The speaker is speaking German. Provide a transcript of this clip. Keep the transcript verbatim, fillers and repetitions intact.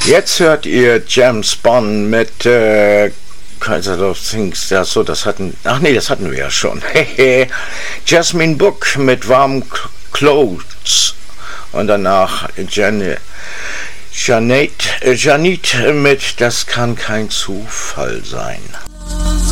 Jetzt hört ihr James Bond mit äh, Kaiser of Things. Ja, so, das hatten. Ach nee, das hatten wir ja schon. Jasmine Book mit Warm Clothes. Und danach Janet, Janet, Janet mit Das kann kein Zufall sein.